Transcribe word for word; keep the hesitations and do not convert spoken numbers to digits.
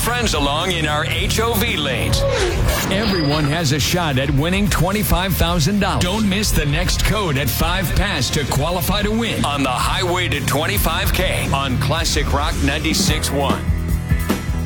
friends along in our H O V lanes. Everyone has a shot at winning twenty-five thousand dollars. Don't miss the next code at five past to qualify to win on the Highway to twenty-five K on Classic Rock ninety-six point one.